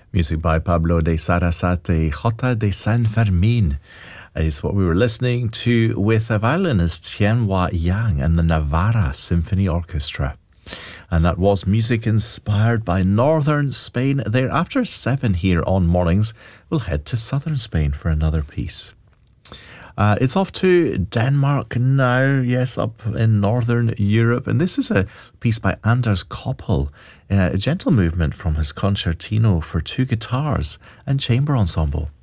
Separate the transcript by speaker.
Speaker 1: Music by Pablo de Sarasate, Jota de San Fermin is what we were listening to with a violinist Tianhua Yang and the Navarra Symphony Orchestra. And that was music inspired by northern Spain. There, after 7 here on Mornings, we'll head to southern Spain for another piece. It's off to Denmark now, yes, up in northern Europe. And this is a piece by Anders Koppel, a gentle movement from his concertino for 2 guitars and chamber ensemble.